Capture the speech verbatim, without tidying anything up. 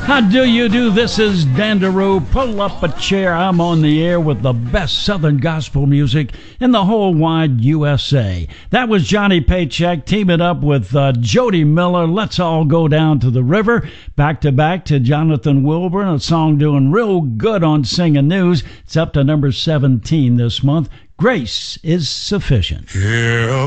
How do you do? This is Dandaroo. Pull up a chair. I'm on the air with the best Southern gospel music in the whole wide U S A. That was Johnny Paycheck teaming up with uh, Jody Miller. Let's all go down to the river. Back to back to Jonathan Wilburn, a song doing real good on Singing News. It's up to number seventeen this month. Grace is Sufficient. Yeah.